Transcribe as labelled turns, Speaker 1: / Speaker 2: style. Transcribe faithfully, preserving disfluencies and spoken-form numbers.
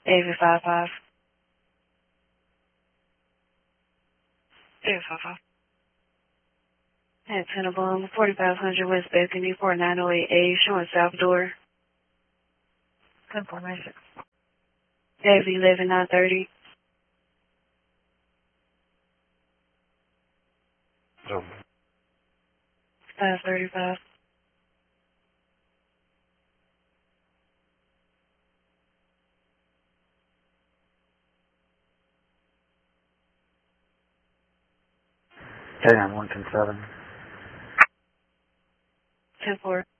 Speaker 1: David five five. David five five. At Tenenbaum, forty-five hundred West Bethany, four nine oh eight A, showing south door.
Speaker 2: Confirmation.
Speaker 1: David eleven nine thirty.
Speaker 3: Oh.
Speaker 1: five thirty-five.
Speaker 3: K nine one ten seven.
Speaker 1: ten four.